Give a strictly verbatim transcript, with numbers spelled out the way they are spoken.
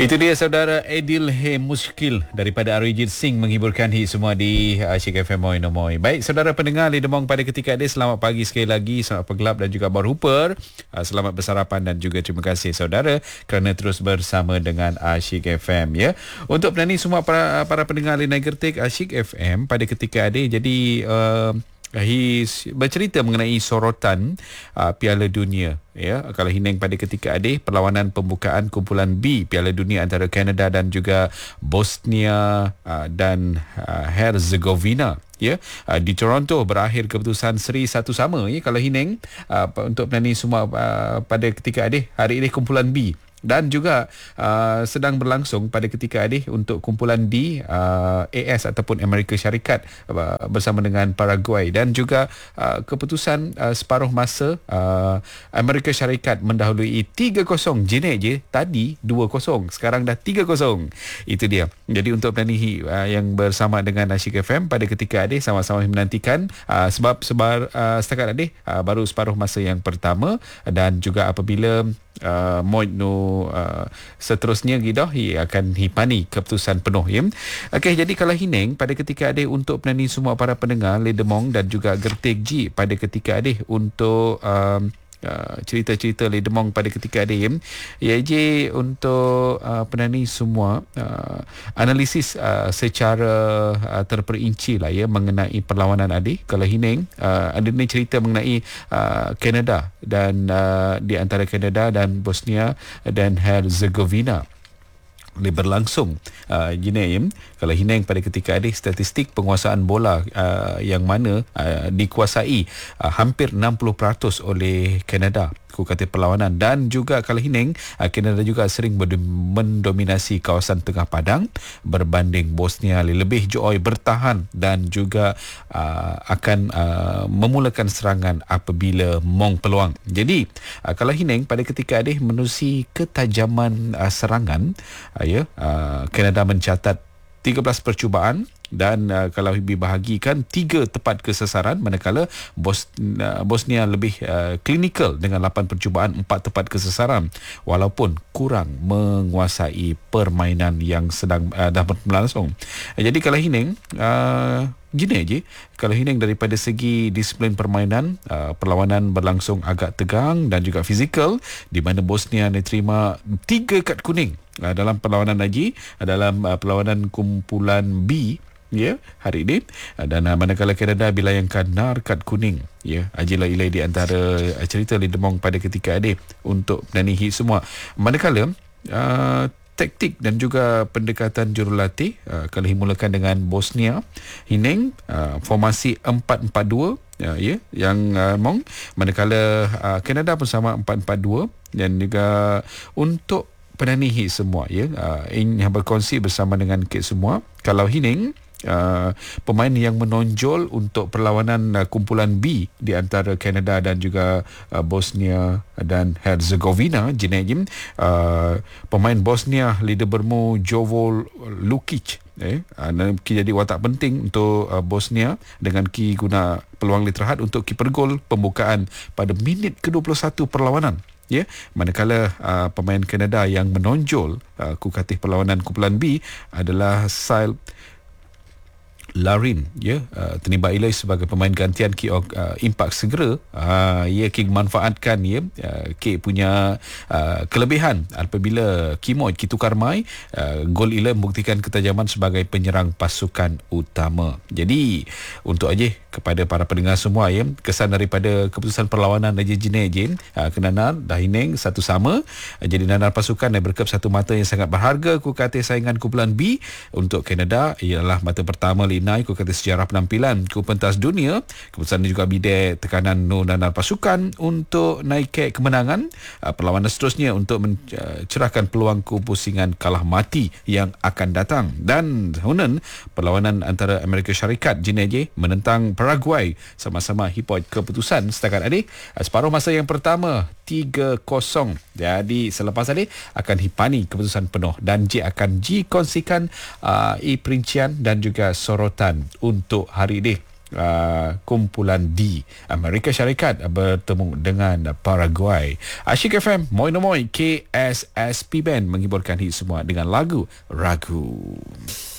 Itu dia saudara Adil He Muskil daripada Arijit Singh menghiburkan hit semua di Asyik F M Moi Nomoi. Baik saudara pendengar Lidemong pada ketika ini, selamat pagi sekali lagi, selamat pegelap dan juga berhuper. Selamat bersarapan dan juga terima kasih saudara kerana terus bersama dengan Asyik F M ya. Untuk penani semua para, para pendengar Lina Gertik Asyik F M pada ketika ini, jadi uh, He bercerita mengenai sorotan uh, Piala Dunia ya. Kalau Hineng pada ketika ada perlawanan pembukaan kumpulan B Piala Dunia antara Kanada dan juga Bosnia uh, dan uh, Herzegovina ya, uh, di Toronto berakhir keputusan seri satu sama ya. Kalau Hineng uh, untuk penani semua uh, pada ketika ada hari ini kumpulan B dan juga uh, sedang berlangsung pada ketika ini untuk kumpulan D uh, A S ataupun Amerika Syarikat uh, bersama dengan Paraguay, dan juga uh, keputusan uh, separuh masa uh, Amerika Syarikat mendahului tiga kosong. Jenis je tadi dua kosong, sekarang dah tiga kosong. Itu dia. Jadi untuk penani uh, yang bersama dengan Asyik F M pada ketika ini sama-sama menantikan uh, sebab sebar, uh, setakat ini uh, baru separuh masa yang pertama, dan juga apabila Uh, Moid no uh, seterusnya gitu ia akan hipani keputusan penuh ya. Okey, jadi kalau Hineng pada ketika ada untuk penani semua para pendengar Ledemong dan juga Gertik G pada ketika ada untuk um, Uh, cerita-cerita Ledemong pada ketika ada ya, iaitu untuk uh, penani semua uh, analisis uh, secara uh, terperinci lah ya mengenai perlawanan adik. Kalau Hineng uh, ada ni cerita mengenai uh, Kanada dan uh, di antara Kanada dan Bosnia dan Herzegovina berlangsung uh, gini. Kalau Hineng pada ketika ada statistik penguasaan bola uh, yang mana uh, dikuasai uh, hampir enam puluh peratus oleh Kanada ku kata perlawanan, dan juga kalau Hineng uh, Kanada juga sering mendominasi kawasan tengah padang berbanding Bosnia lebih joy bertahan dan juga uh, akan uh, memulakan serangan apabila mong peluang. Jadi uh, kalau Hineng pada ketika ada menerusi ketajaman uh, serangan uh, ya, uh, Kanada mencatat tiga belas percubaan dan uh, kalau dibahagikan tiga tepat ke sasaran, manakala Bos, uh, Bosnia lebih uh, klinikal dengan lapan percubaan, empat tepat ke sasaran walaupun kurang menguasai permainan yang sedang uh, dah berlangsung. Uh, jadi kalau Hineng uh, gini aja, kalau Hineng daripada segi disiplin permainan, uh, perlawanan berlangsung agak tegang dan juga fizikal, di mana Bosnia diterima tiga kad kuning uh, dalam perlawanan lagi uh, dalam uh, perlawanan kumpulan B ya hari ini, dan uh, manakala Kanada bilayangkan nar kad kuning ya. Ajilah ilai di antara uh, cerita Lidemong pada ketika ada untuk penani hit semua, manakala uh, taktik dan juga pendekatan jurulatih uh, kalau dimulakan dengan Bosnia Hineng uh, formasi empat empat dua uh, ya yang uh, mong, manakala uh, Kanada pun sama empat empat dua, dan juga untuk penani hit semua ya uh, yang berkongsi bersama dengan Kit semua. Kalau Hineng Uh, pemain yang menonjol untuk perlawanan uh, kumpulan B di antara Kanada dan juga uh, Bosnia dan Herzegovina, jenis uh, pemain Bosnia leader bermu Jovo Lukic eh uh, jadi watak penting untuk uh, Bosnia dengan ki guna peluang literahat untuk kiper gol pembukaan pada minit ke dua puluh satu perlawanan ya. Manakala uh, pemain Kanada yang menonjol uh, kukatih perlawanan kumpulan B adalah Sile Larin ya, uh, terlibat ilai sebagai pemain gantian ki uh, impak segera. Uh, ia ki manfaatkan ya uh, ki punya uh, kelebihan apabila Kimoy ki tukar mai uh, gol ilai membuktikan ketajaman sebagai penyerang pasukan utama. Jadi untuk aja kepada para pendengar semua ya, kesan daripada keputusan perlawanan aja jenis je uh, kenanar dah Hineng satu sama. Uh, jadi nanar pasukan yang berkep satu mata yang sangat berharga ku kata saingan kumpulan B untuk Kanada ialah mata pertama naik ku kata sejarah penampilan ku pentas dunia. Keputusan juga bidai tekanan no nanar pasukan untuk naik ke kemenangan uh, perlawanan seterusnya untuk mencerahkan peluang ku pusingan kalah mati yang akan datang. Dan hunan perlawanan antara Amerika Syarikat jenis menentang Paraguay sama-sama hipot keputusan setakat adik uh, separuh masa yang pertama tiga kosong. Jadi selepas tadi akan hipani keputusan penuh, dan J akan J kongsikan uh, i perincian dan juga sorotan untuk hari ini. uh, kumpulan D Amerika Syarikat bertemu dengan Paraguay. Asyik F M Moi No Moi K S S P Band menghiburkan hit semua dengan lagu Ragu.